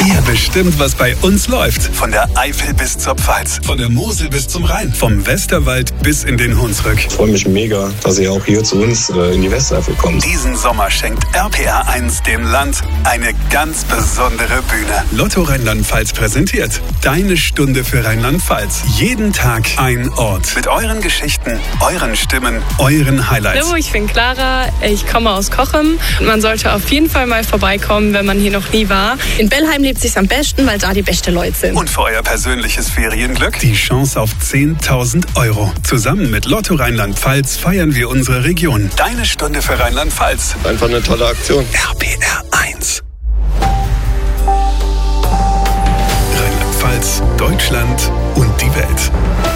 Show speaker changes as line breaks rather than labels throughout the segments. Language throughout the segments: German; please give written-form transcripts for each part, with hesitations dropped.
Ihr bestimmt, was bei uns läuft. Von der Eifel bis zur Pfalz, von der Mosel bis zum Rhein, vom Westerwald bis in den Hunsrück.
Ich freue mich mega, dass ihr auch hier zu uns in die Westeifel kommt.
Diesen Sommer schenkt RPR1 dem Land eine ganz besondere Bühne. Lotto Rheinland-Pfalz präsentiert Deine Stunde für Rheinland-Pfalz. Jeden Tag ein Ort. Mit euren Geschichten, euren Stimmen, euren Highlights.
Hallo, ich bin Clara, ich komme aus Cochem. Man sollte auf jeden Fall mal vorbeikommen, wenn man hier noch nie war.
In Bellheim lebt sich's am besten, weil da die besten Leute sind.
Und für euer persönliches Ferienglück die Chance auf 10.000 €. Zusammen mit Lotto Rheinland-Pfalz feiern wir unsere Region. Deine Stunde für Rheinland-Pfalz.
Einfach eine tolle Aktion.
RPR1. Rheinland-Pfalz, Deutschland und die Welt.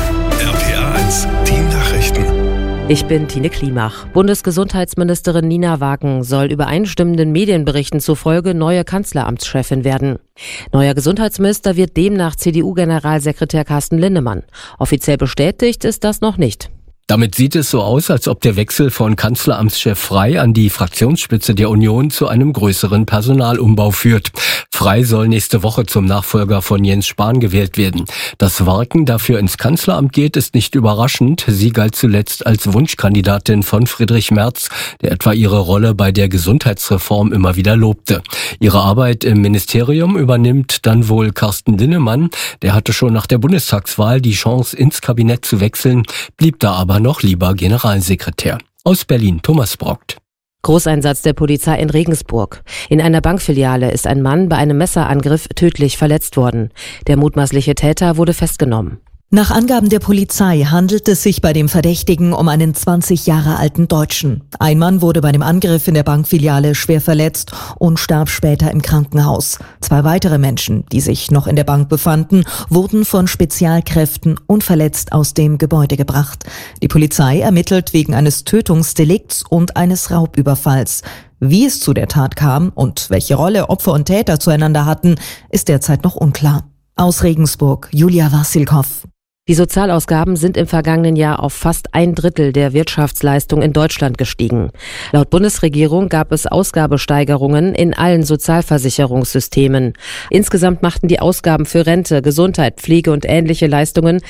RPR1, die Nachrichten.
Ich bin Tine Klimach. Bundesgesundheitsministerin Nina Wagen soll übereinstimmenden Medienberichten zufolge neue Kanzleramtschefin werden. Neuer Gesundheitsminister wird demnach CDU-Generalsekretär Carsten Linnemann. Offiziell bestätigt ist das noch nicht.
Damit sieht es so aus, als ob der Wechsel von Kanzleramtschef Frey an die Fraktionsspitze der Union zu einem größeren Personalumbau führt. Frey soll nächste Woche zum Nachfolger von Jens Spahn gewählt werden. Dass Wagen dafür ins Kanzleramt geht, ist nicht überraschend. Sie galt zuletzt als Wunschkandidatin von Friedrich Merz, der etwa ihre Rolle bei der Gesundheitsreform immer wieder lobte. Ihre Arbeit im Ministerium übernimmt dann wohl Carsten Linnemann. Der hatte schon nach der Bundestagswahl die Chance, ins Kabinett zu wechseln, blieb da aber noch lieber Generalsekretär. Aus Berlin, Thomas Brockt.
Großeinsatz der Polizei in Regensburg. In einer Bankfiliale ist ein Mann bei einem Messerangriff tödlich verletzt worden. Der mutmaßliche Täter wurde festgenommen.
Nach Angaben der Polizei handelt es sich bei dem Verdächtigen um einen 20 Jahre alten Deutschen. Ein Mann wurde bei dem Angriff in der Bankfiliale schwer verletzt und starb später im Krankenhaus. 2 weitere Menschen, die sich noch in der Bank befanden, wurden von Spezialkräften unverletzt aus dem Gebäude gebracht. Die Polizei ermittelt wegen eines Tötungsdelikts und eines Raubüberfalls. Wie es zu der Tat kam und welche Rolle Opfer und Täter zueinander hatten, ist derzeit noch unklar. Aus Regensburg, Julia Wassilkow.
Die Sozialausgaben sind im vergangenen Jahr auf fast 1/3 der Wirtschaftsleistung in Deutschland gestiegen. Laut Bundesregierung gab es Ausgabesteigerungen in allen Sozialversicherungssystemen. Insgesamt machten die Ausgaben für Rente, Gesundheit, Pflege und ähnliche Leistungen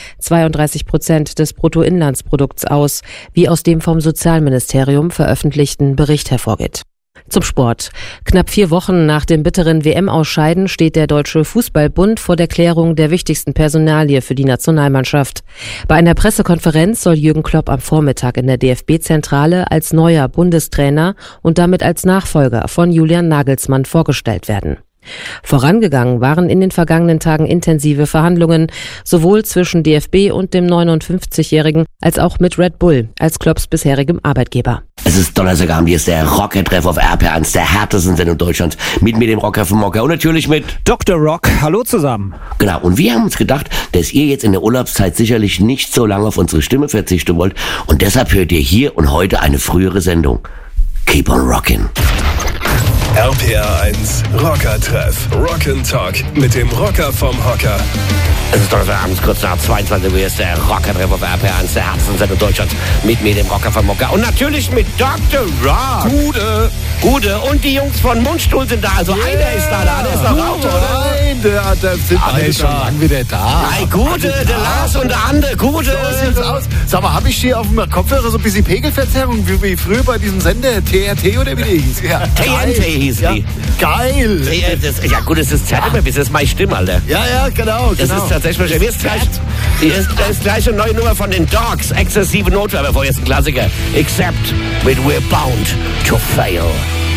32% des Bruttoinlandsprodukts aus, wie aus dem vom Sozialministerium veröffentlichten Bericht hervorgeht. Zum Sport. Knapp 4 Wochen nach dem bitteren WM-Ausscheiden steht der Deutsche Fußballbund vor der Klärung der wichtigsten Personalie für die Nationalmannschaft. Bei einer Pressekonferenz soll Jürgen Klopp am Vormittag in der DFB-Zentrale als neuer Bundestrainer und damit als Nachfolger von Julian Nagelsmann vorgestellt werden. Vorangegangen waren in den vergangenen Tagen intensive Verhandlungen, sowohl zwischen DFB und dem 59-Jährigen, als auch mit Red Bull, als Klopps bisherigem Arbeitgeber.
Es ist Donnerstagabend, hier ist der Rocker-Treff auf RPR1, der härtesten Sendung Deutschlands, mit mir, dem Rocker vom Mocker und natürlich mit
Dr. Rock. Hallo zusammen.
Genau, und wir haben uns gedacht, dass ihr jetzt in der Urlaubszeit sicherlich nicht so lange auf unsere Stimme verzichten wollt und deshalb hört ihr hier und heute eine frühere Sendung. Keep on rockin'.
RPR1 Rocker-Treff. Rock'n'Talk mit dem Rocker vom Hocker.
Es ist Donnerstagabend, kurz nach 22 Uhr ist der Rocker-Treff auf RPR1, der härtesten Sendung Deutschlands, mit mir, dem Rocker vom Mocker und natürlich mit Dr. Rock. Gute. Und die Jungs von Mundstuhl sind da, also einer ist da, der andere ist noch raus, oder?
Nein, der sind alle schon lang wieder da.
Nein, Gute, der Lars und der andere, Gute.
So sieht's aus. Sag mal, habe ich hier auf dem Kopfhörer so ein bisschen Pegelverzerrung, wie früher bei diesem Sender, TRT oder wie der hieß? Ja.
TNT hieß die.
Geil.
Ja gut, es ist Zeit immer, bis es meine Stimme, Alter.
Ja, genau.
Das ist tatsächlich, hier ist gleich eine neue Nummer von den Dogs, exzessive Notwehr, bevor jetzt ein Klassiker. Except when we're bound to fail.